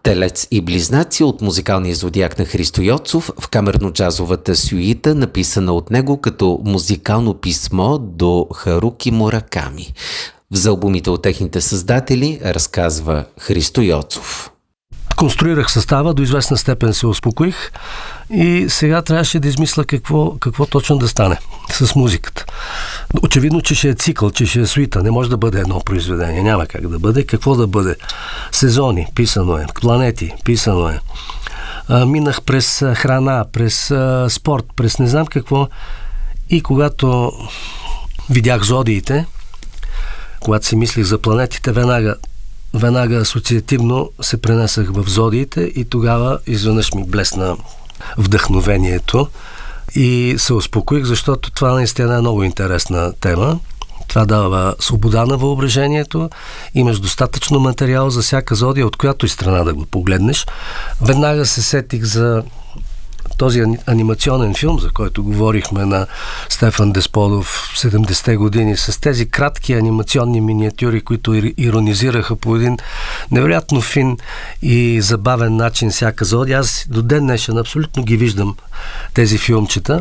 Телец и близнаци от музикалния зодиак на Христо Йоцов в камерно-джазовата сюита, написана от него като музикално писмо до Харуки Мураками. В албумите от техните създатели разказва Христо Йоцов. Конструирах състава, до известна степен се успокоих и сега трябваше да измисля какво точно да стане с музиката. Очевидно, че ще е цикъл, че ще е сюита, не може да бъде едно произведение, няма как да бъде. Какво да бъде? Сезони, писано е, планети, писано е. Минах през храна, през спорт, през не знам какво, и когато видях зодиите, когато си мислих за планетите, веднага асоциативно се пренесах в зодиите и тогава изведнъж ми блесна вдъхновението и се успокоих, защото това наистина е много интересна тема. Това дава свобода на въображението, имаш достатъчно материал за всяка зодия, от която и страна да го погледнеш. Веднага се сетих за този анимационен филм, за който говорихме, на Стефан Десподов 70-те години, с тези кратки анимационни миниатюри, които иронизираха по един невероятно фин и забавен начин всяка зодия. Аз до ден днешен абсолютно ги виждам тези филмчета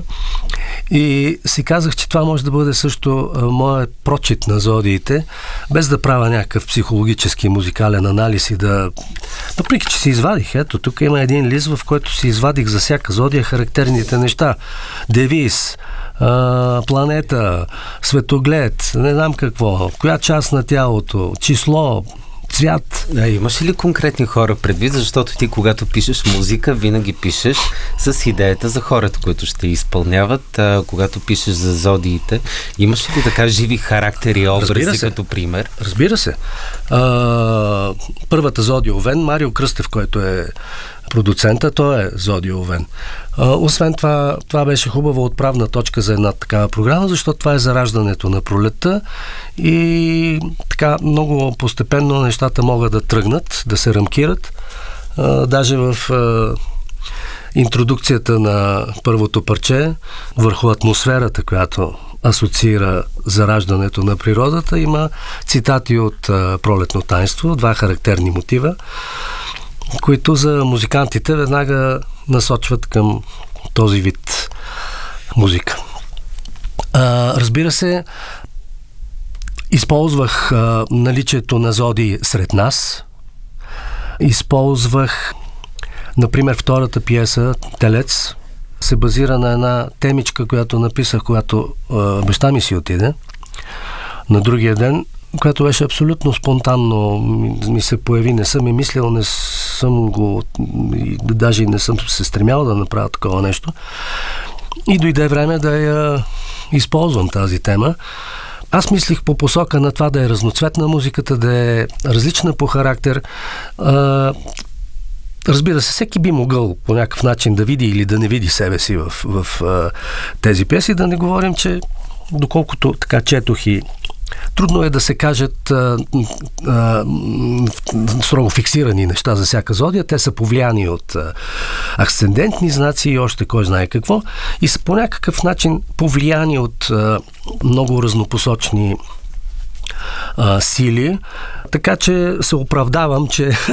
и си казах, че това може да бъде също моят прочит на зодиите, без да правя някакъв психологически музикален анализ и да... Въпреки че си извадих, ето, тук има един лист, в който си извадих за всяка зодия характерните неща. Девиз, планета, светоглед, не знам какво, коя част на тялото, число, цвят. Имаш ли конкретни хора предвид, защото ти, когато пишеш музика, винаги пишеш с идеята за хората, които ще изпълняват. Когато пишеш за зодиите, имаш ли така живи характери и образи като пример? Разбира се. Първата зодия Овен, Марио Кръстев, който е продуцента, той е зодия Овен. Освен това беше хубава отправна точка за една такава програма, защото това е зараждането на пролетта и така много постепенно нещата могат да тръгнат, да се рамкират. Даже в интродукцията на първото парче, върху атмосферата, която асоциира зараждането на природата, има цитати от Пролетно таинство, два характерни мотива, които за музикантите веднага насочват към този вид музика. Разбира се, използвах наличието на зодии сред нас. Използвах, например, втората пиеса «Телец» се базира на една темичка, която написах, когато баща ми си отиде на другия ден, която беше абсолютно спонтанно ми се появи. Не съм мислил, не съм го... Даже не съм се стремял да направя такова нещо. И дойде време да я използвам тази тема. Аз мислих по посока на това да е разноцветна музиката, да е различна по характер. Разбира се, всеки би могъл по някакъв начин да види или да не види себе си в тези пиеси. Да не говорим, че доколкото така четох и трудно е да се кажат строго фиксирани неща за всяка зодия. Те са повлияни от асцендентни знаци и още кой знае какво. И са по някакъв начин повлияни от много разнопосочни сили. Така че се оправдавам,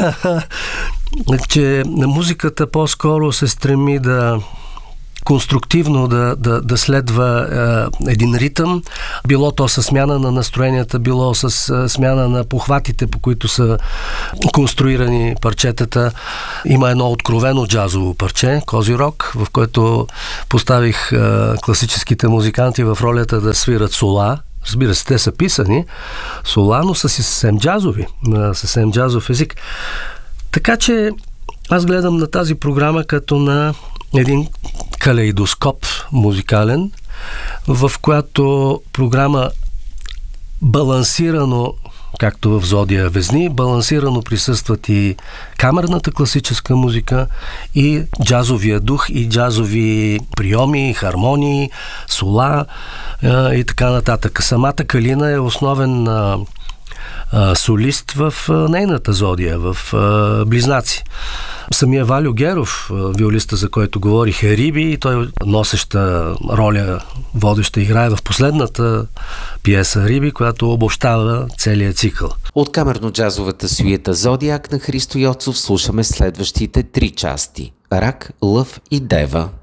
че музиката по-скоро се стреми да конструктивно да следва един ритъм, било то със смяна на настроенията, било с смяна на похватите, по които са конструирани парчетата. Има едно откровено джазово парче, Козирог, в което поставих класическите музиканти в ролята да свират сола. Разбира се, те са писани сола, но са си съвсем джазови, на съвсем джазов език. Така че аз гледам на тази програма като на един калейдоскоп музикален, в която програма балансирано, както в Зодия Везни, балансирано присъстват и камерната класическа музика, и джазовия дух, и джазови приеми, хармонии, сола и така нататък. Самата Калина е основен солист в нейната зодия, в Близнаци. Самия Валю Геров, виолиста, за който говорих, е Риби и той носеща роля, водеща играе в последната пиеса Риби, която обобщава целият цикъл. От камерно-джазовата сюита Зодиак на Христо Йоцов слушаме следващите 3 части – Рак, Лъв и Дева.